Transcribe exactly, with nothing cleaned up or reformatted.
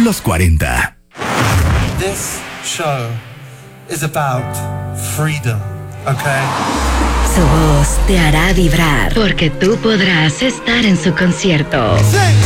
Los cuarenta. This show is about freedom, okay? Su voz te hará vibrar porque tú podrás estar en su concierto. Sí.